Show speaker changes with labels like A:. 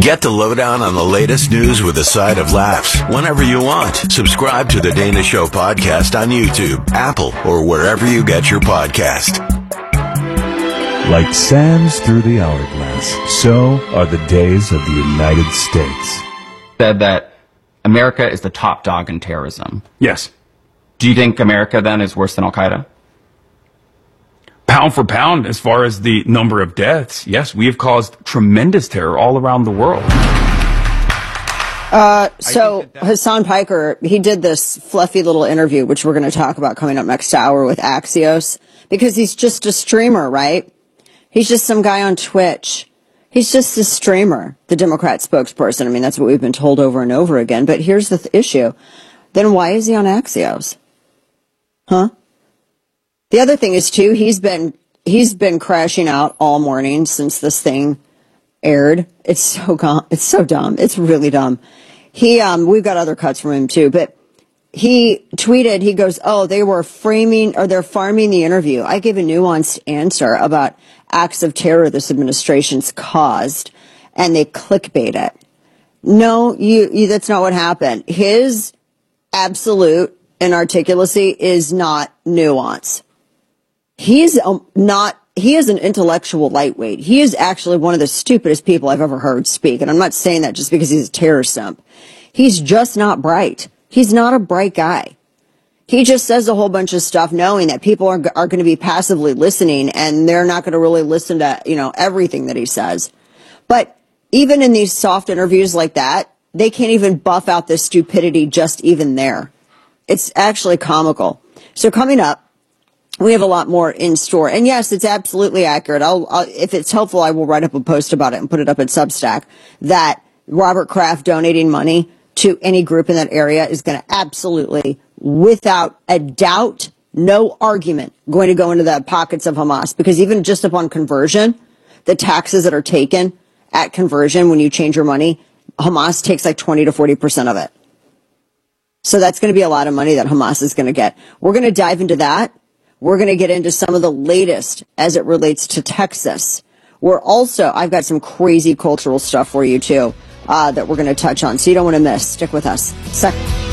A: Get the lowdown on the latest news with a side of laughs whenever you want. Subscribe to The Dana Show podcast on YouTube, Apple, or wherever you get your podcast.
B: Like sands through the hourglass, so are the days of the United States.
C: Said that America is the top dog in terrorism.
D: Yes.
C: Do you think America then is worse than Al-Qaeda?
D: Pound for pound, as far as the number of deaths, yes, we have caused tremendous terror all around the world.
E: So Hassan Piker, he did this fluffy little interview, which we're going to talk about coming up next hour with Axios, because he's just a streamer, right? He's just some guy on Twitch. He's just a streamer, the Democrat spokesperson. I mean, that's what we've been told over and over again. But here's the issue. Then why is he on Axios? Huh? The other thing is, too, he's been crashing out all morning since this thing aired. It's so dumb. It's really dumb. We've got other cuts from him, too, but he tweeted, he goes, oh, they're farming the interview. I gave a nuanced answer about acts of terror this administration's caused, and they clickbait it. No, that's not what happened. His absolute inarticulacy is not nuance. He is an intellectual lightweight. He is actually one of the stupidest people I've ever heard speak. And I'm not saying that just because he's a terror simp. He's just not bright. He's not a bright guy. He just says a whole bunch of stuff knowing that people are going to be passively listening and they're not going to really listen to, everything that he says. But even in these soft interviews like that, they can't even buff out this stupidity just even there. It's actually comical. So coming up, we have a lot more in store. And yes, it's absolutely accurate. If it's helpful, I will write up a post about it and put it up at Substack, that Robert Kraft donating money to any group in that area is going to absolutely, without a doubt, no argument, going to go into the pockets of Hamas. Because even just upon conversion, the taxes that are taken at conversion when you change your money, Hamas takes like 20 to 40% of it. So that's going to be a lot of money that Hamas is going to get. We're going to dive into that. We're going to get into some of the latest as it relates to Texas. I've got some crazy cultural stuff for you too, that we're going to touch on. So you don't want to miss. Stick with us.